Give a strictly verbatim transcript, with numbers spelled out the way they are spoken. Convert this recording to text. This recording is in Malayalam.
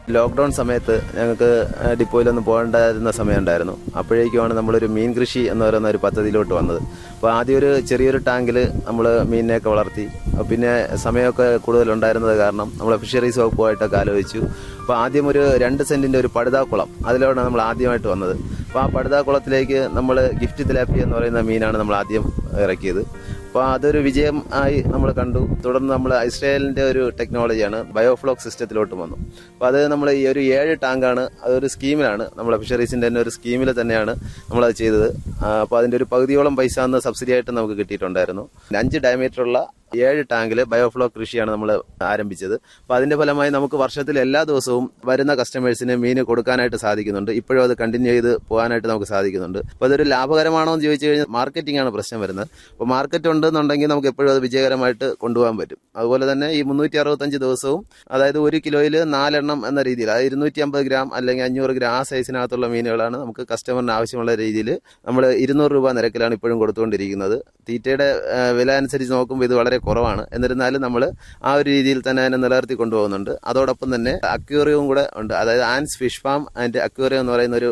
ലോക്ക്ഡൌൺ സമയത്ത് ഞങ്ങൾക്ക് ഡിപ്പോയിലൊന്നും പോകേണ്ടായിരുന്ന സമയമുണ്ടായിരുന്നു. അപ്പോഴേക്കുമാണ് നമ്മളൊരു മീൻ കൃഷി എന്ന് പറയുന്ന ഒരു പദ്ധതിയിലോട്ട് വന്നത്. അപ്പോൾ ആദ്യം ഒരു ചെറിയൊരു ടാങ്കിൽ നമ്മൾ മീനിനെയൊക്കെ വളർത്തി. പിന്നെ സമയമൊക്കെ കൂടുതലുണ്ടായിരുന്നത് കാരണം നമ്മൾ ഫിഷറീസ് വകുപ്പുമായിട്ടൊക്കെ ആലോചിച്ചു. അപ്പോൾ ആദ്യം ഒരു രണ്ട് സെന്റിന്റെ ഒരു പടുതാക്കുളം അതിലോട്ടാണ് നമ്മൾ ആദ്യമായിട്ട് വന്നത്. അപ്പോൾ ആ പടുതാക്കുളത്തിലേക്ക് നമ്മൾ ഗിഫ്റ്റ് തിലാപ്പി എന്ന് പറയുന്ന മീനാണ് നമ്മൾ ആദ്യം ഇറക്കിയത്. അപ്പോൾ അതൊരു വിജയം ആയി നമ്മൾ കണ്ടു. തുടർന്ന് നമ്മൾ ഇസ്രായേലിന്റെ ഒരു ടെക്നോളജിയാണ് ബയോഫ്ലോക്ക് സിസ്റ്റത്തിലോട്ട് വന്നു. അപ്പോൾ അത് നമ്മൾ ഈ ഒരു ഏഴ് ടാങ്കാണ്, അതൊരു സ്കീമിലാണ്, നമ്മളെ ഫിഷറീസിന്റെ തന്നെ ഒരു സ്കീമിൽ തന്നെയാണ് നമ്മളത് ചെയ്തത്. അപ്പോൾ അതിന്റെ ഒരു പകുതിയോളം പൈസ അന്ന് സബ്സിഡി ആയിട്ട് നമുക്ക് കിട്ടിയിട്ടുണ്ടായിരുന്നു. അഞ്ച് ഡയമീറ്ററുള്ള ഏഴ് ടാങ്കിൽ ബയോഫ്ലോ കൃഷിയാണ് നമ്മൾ ആരംഭിച്ചത്. അപ്പോൾ അതിന്റെ ഫലമായി നമുക്ക് വർഷത്തിൽ എല്ലാ ദിവസവും വരുന്ന കസ്റ്റമേഴ്സിന് മീൻ കൊടുക്കാനായിട്ട് സാധിക്കുന്നുണ്ട്. ഇപ്പോഴും അത് കണ്ടിന്യൂ ചെയ്ത് പോകാനായിട്ട് നമുക്ക് സാധിക്കുന്നുണ്ട്. അപ്പോൾ അതൊരു ലാഭകരമാണോ എന്ന് ചോദിച്ചു കഴിഞ്ഞാൽ മാർക്കറ്റിംഗ് ആണ് പ്രശ്നം വരുന്നത്. അപ്പോൾ മാർക്കറ്റ് ഉണ്ടെന്നുണ്ടെങ്കിൽ നമുക്ക് എപ്പോഴും അത് വിജയകരമായിട്ട് കൊണ്ടുപോകാൻ പറ്റും. അതുപോലെ തന്നെ ഈ മുന്നൂറ്റി അറുപത്തഞ്ച് ദിവസവും അതായത് ഒരു കിലോയിൽ നാലെണ്ണം എന്ന രീതിയിൽ, അതായത് ഇരുന്നൂറ്റി അമ്പത് ഗ്രാം അല്ലെങ്കിൽ അഞ്ഞൂറ് ഗ്രാം ആ സൈസിനകത്തുള്ള മീനുകളാണ് നമുക്ക് കസ്റ്റമറിന് ആവശ്യമുള്ള രീതിയിൽ നമ്മൾ ഇരുന്നൂറ് രൂപ നിരക്കിലാണ് ഇപ്പോഴും കൊടുത്തുകൊണ്ടിരിക്കുന്നത്. തീറ്റയുടെ വില അനുസരിച്ച് നോക്കുമ്പോൾ ഇത് വളരെ കുറവാണ്. എന്നിരുന്നാലും നമ്മൾ ആ ഒരു രീതിയിൽ തന്നെ അതിനെ നിലനിർത്തി കൊണ്ടുപോകുന്നുണ്ട്. അതോടൊപ്പം തന്നെ അക്വേറിയവും കൂടെ ഉണ്ട്. അതായത് Ans fish farm and aquarium എന്ന് പറയുന്ന ഒരു